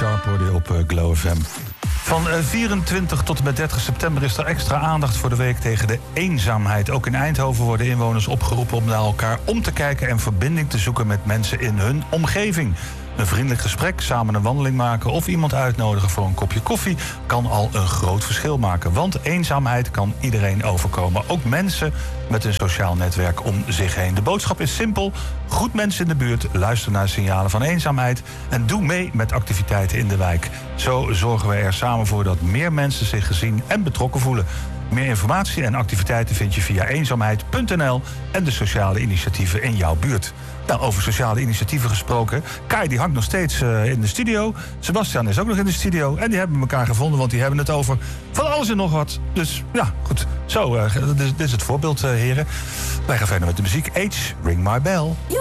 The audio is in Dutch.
Sharp hoorde je op Glow FM. Van 24 tot en met 30 september is er extra aandacht voor de week tegen de eenzaamheid. Ook in Eindhoven worden inwoners opgeroepen om naar elkaar om te kijken en verbinding te zoeken met mensen in hun omgeving. Een vriendelijk gesprek, samen een wandeling maken of iemand uitnodigen voor een kopje koffie kan al een groot verschil maken. Want eenzaamheid kan iedereen overkomen. Ook mensen met een sociaal netwerk om zich heen. De boodschap is simpel. Groet mensen in de buurt, luister naar signalen van eenzaamheid en doe mee met activiteiten in de wijk. Zo zorgen we er samen voor dat meer mensen zich gezien en betrokken voelen. Meer informatie en activiteiten vind je via eenzaamheid.nl en de sociale initiatieven in jouw buurt. Nou, over sociale initiatieven gesproken. Kai die hangt nog steeds in de studio. Sebastian is ook nog in de studio. En die hebben elkaar gevonden, want die hebben het over van alles en nog wat. Dus ja, goed. Zo, dit is het voorbeeld, heren. Wij gaan verder met de muziek. Age, Ring My Bell.